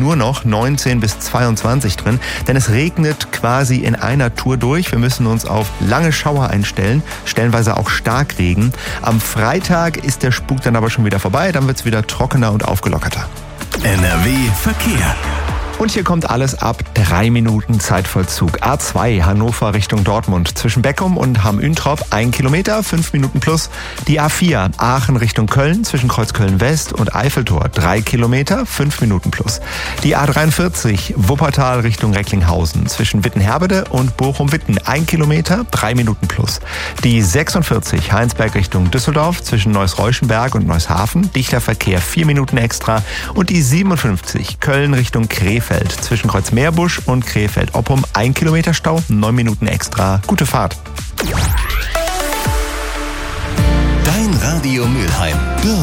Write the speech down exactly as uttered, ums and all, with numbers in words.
nur noch neunzehn bis zweiundzwanzig drin, denn es regnet quasi in einer Tour durch. Wir müssen uns auf lange Schauer einstellen, stellenweise auch Starkregen. Am Freitag ist der Spuk dann aber schon wieder vorbei, dann wird es wieder trockener und aufgelockerter. N R W Verkehr. Und hier kommt alles ab drei Minuten Zeitvollzug. A zwei Hannover Richtung Dortmund. Zwischen Beckum und Hamm-Üntrop ein Kilometer, fünf Minuten plus. Die A vier Aachen Richtung Köln zwischen Kreuzköln West und Eiffeltor drei Kilometer, fünf Minuten plus. Die A dreiundvierzig Wuppertal Richtung Recklinghausen zwischen Wittenherbede und Bochum-Witten ein Kilometer, drei Minuten plus. Die sechsundvierzig Heinsberg Richtung Düsseldorf zwischen Neuss-Reuschenberg und Neushafen, dichter Verkehr vier Minuten extra. Und die siebenundfünfzig Köln Richtung Krefeld zwischen Kreuzmeerbusch und Krefeld-Oppum ein Kilometer Stau, neun Minuten extra. Gute Fahrt. Dein Radio Mülheim.